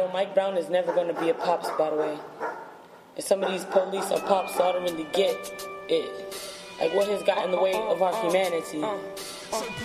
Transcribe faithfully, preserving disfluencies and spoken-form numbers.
yo, Mike Brown is never gonna be a pops, by the way. And some of these police are pops, so I don't really get it. Like, what has got in the way of our humanity?